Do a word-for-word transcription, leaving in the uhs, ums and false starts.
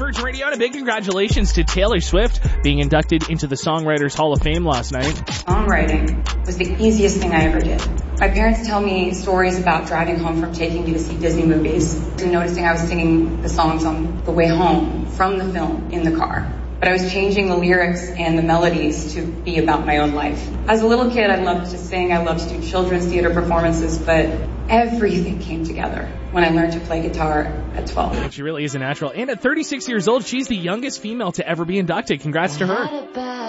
Virgin Radio, and a big congratulations to Taylor Swift being inducted into the Songwriters Hall of Fame last night. Songwriting was the easiest thing I ever did. My parents tell me stories about driving home from taking me to see Disney movies and noticing I was singing the songs on the way home from the film in the car. But I was changing the lyrics and the melodies to be about my own life. As a little kid, I loved to sing, I loved to do children's theater performances, but everything came together when I learned to play guitar at twelve. She really is a natural. And at thirty-six years old, she's the youngest female to ever be inducted. Congrats to her.